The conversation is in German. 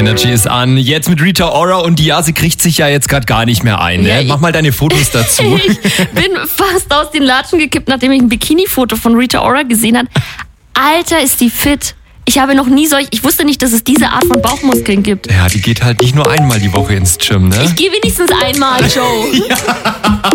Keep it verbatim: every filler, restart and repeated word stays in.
Energy ist an. Jetzt mit Rita Ora und die, ja, sie kriegt sich ja jetzt gerade gar nicht mehr ein. Ne? Ja, Mach mal deine Fotos dazu. Ich bin fast aus den Latschen gekippt, nachdem ich ein Bikini-Foto von Rita Ora gesehen habe. Alter, ist die fit. Ich habe noch nie solch, ich wusste nicht, dass es diese Art von Bauchmuskeln gibt. Ja, die geht halt nicht nur einmal die Woche ins Gym, ne? Ich gehe wenigstens einmal, Joe. Ja.